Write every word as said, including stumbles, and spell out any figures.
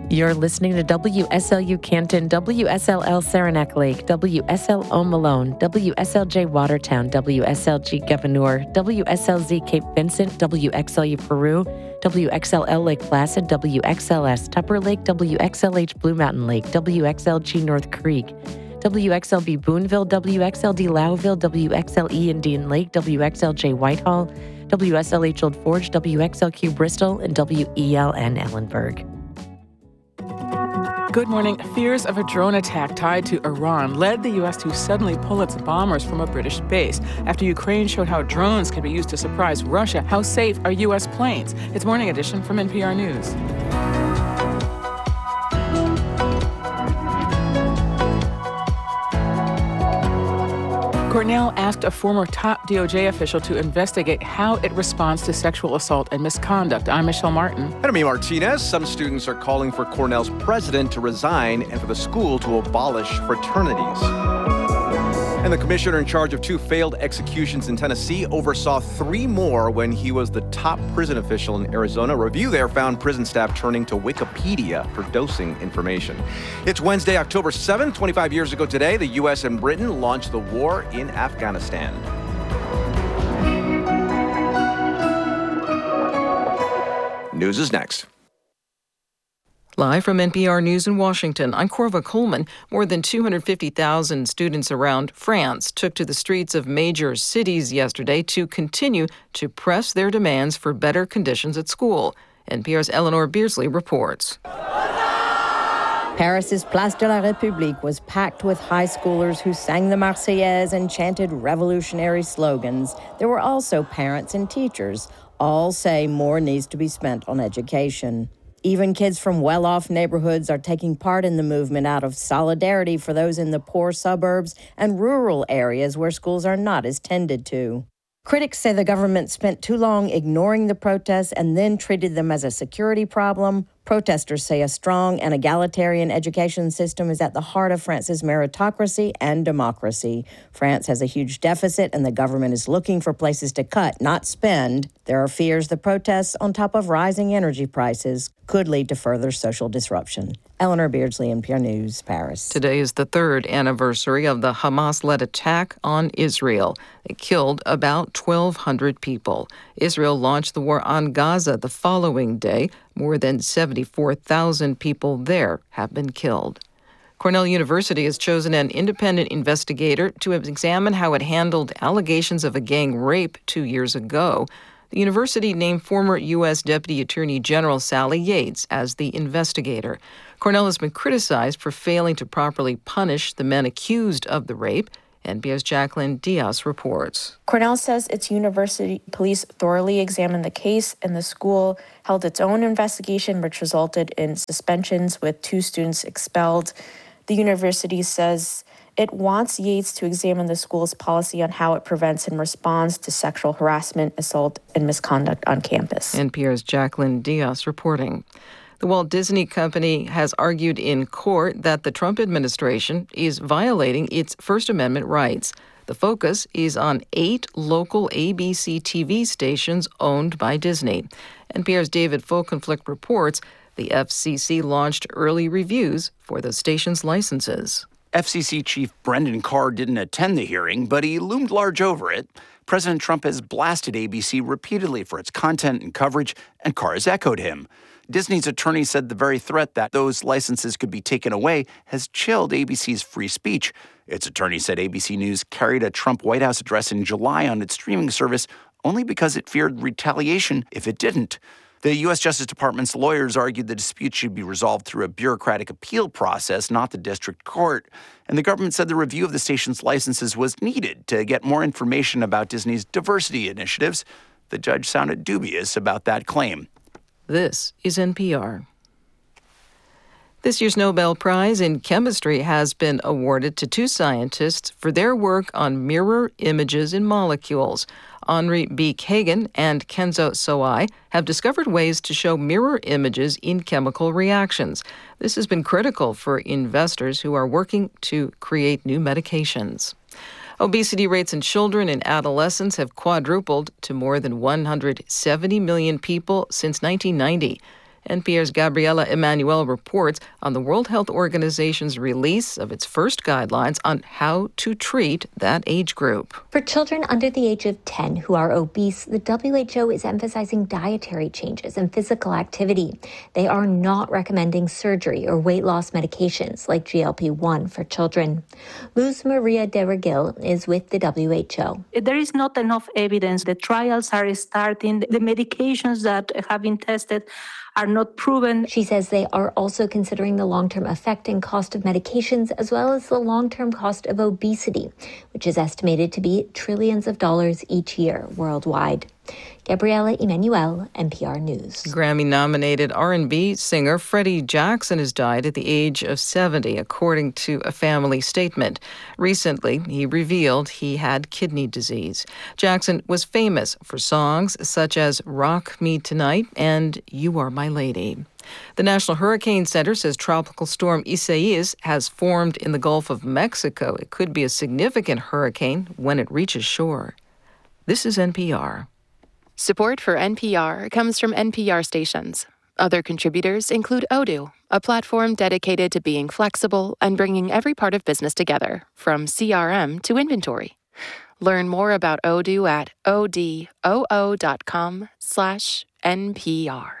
You're listening to W S L U Canton, W S L L Saranac Lake, W S L O Malone, W S L J Watertown, W S L G Gouverneur, W S L Z Cape Vincent, W X L U Peru, W X L L Lake Placid, W X L S Tupper Lake, W X L H Blue Mountain Lake, W X L G North Creek, W X L B Boonville, W X L D Lowville, W X L E Indian Lake, W X L J Whitehall, W S L H Old Forge, W X L Q Bristol, and W E L N Ellenburg. Good morning. Fears of a drone attack tied to Iran led the U S to suddenly pull its bombers from a British base. After Ukraine showed how drones can be used to surprise Russia, how safe are U S planes? It's Morning Edition from N P R News. Cornell asked a former top D O J official to investigate how it responds to sexual assault and misconduct. I'm Michelle Martin. And I'm Martinez. Some students are calling for Cornell's president to resign and for the school to abolish fraternities. And the commissioner in charge of two failed executions in Tennessee oversaw three more when he was the top prison official in Arizona. A review there found prison staff turning to Wikipedia for dosing information. It's Wednesday, October seventh. twenty-five years ago today, the U S and Britain launched the war in Afghanistan. News is next. Live from N P R News in Washington, I'm Corva Coleman. More than two hundred fifty thousand students around France took to the streets of major cities yesterday to continue to press their demands for better conditions at school. N P R's Eleanor Beardsley reports. Paris's Place de la République was packed with high schoolers who sang the Marseillaise and chanted revolutionary slogans. There were also parents and teachers. All say more needs to be spent on education. Even kids from well-off neighborhoods are taking part in the movement out of solidarity for those in the poor suburbs and rural areas where schools are not as tended to. Critics say the government spent too long ignoring the protests and then treated them as a security problem. Protesters say a strong and egalitarian education system is at the heart of France's meritocracy and democracy. France has a huge deficit, and the government is looking for places to cut, not spend. There are fears the protests, on top of rising energy prices, could lead to further social disruption. Eleanor Beardsley, N P R News, Paris. Today is the third anniversary of the Hamas-led attack on Israel. It killed about twelve hundred people. Israel launched the war on Gaza the following day. More than seventy-four thousand people there have been killed. Cornell University has chosen an independent investigator to examine how it handled allegations of a gang rape two years ago. The university named former U S Deputy Attorney General Sally Yates as the investigator. Cornell has been criticized for failing to properly punish the men accused of the rape. N P R's Jacqueline Diaz reports. Cornell says its university police thoroughly examined the case, and the school held its own investigation, which resulted in suspensions with two students expelled. The university says it wants Yates to examine the school's policy on how it prevents and responds to sexual harassment, assault, and misconduct on campus. N P R's Jacqueline Diaz reporting. The Walt Disney Company has argued in court that the Trump administration is violating its First Amendment rights. The focus is on eight local A B C T V stations owned by Disney. N P R's David Folkenflik reports the F C C launched early reviews for the station's licenses. F C C Chief Brendan Carr didn't attend the hearing, but he loomed large over it. President Trump has blasted A B C repeatedly for its content and coverage, and Carr has echoed him. Disney's attorney said the very threat that those licenses could be taken away has chilled A B C's free speech. Its attorney said A B C News carried a Trump White House address in July on its streaming service only because it feared retaliation if it didn't. The U S Justice Department's lawyers argued the dispute should be resolved through a bureaucratic appeal process, not the district court. And the government said the review of the station's licenses was needed to get more information about Disney's diversity initiatives. The judge sounded dubious about that claim. This is N P R. This year's Nobel Prize in Chemistry has been awarded to two scientists for their work on mirror images in molecules. Henri B. Kagan and Kenzo Soai have discovered ways to show mirror images in chemical reactions. This has been critical for investors who are working to create new medications. Obesity rates in children and adolescents have quadrupled to more than one hundred seventy million people since nineteen ninety. N P R's Gabriela Emanuel reports on the World Health Organization's release of its first guidelines on how to treat that age group. For children under the age of ten who are obese, the W H O is emphasizing dietary changes and physical activity. They are not recommending surgery or weight loss medications like G L P one for children. Luz Maria de Regil is with the W H O. There is not enough evidence. The trials are starting. The medications that have been tested are not proven. She says they are also considering the long-term effect and cost of medications, as well as the long-term cost of obesity, which is estimated to be trillions of dollars each year worldwide. Gabriela Emanuel, N P R News. Grammy-nominated R and B singer Freddie Jackson has died at the age of seventy, according to a family statement. Recently, he revealed he had kidney disease. Jackson was famous for songs such as Rock Me Tonight and You Are My Lady. The National Hurricane Center says Tropical Storm Isaias has formed in the Gulf of Mexico. It could be a significant hurricane when it reaches shore. This is N P R. Support for N P R comes from N P R stations. Other contributors include Odoo, a platform dedicated to being flexible and bringing every part of business together, from C R M to inventory. Learn more about Odoo at odoo dot com slash N P R.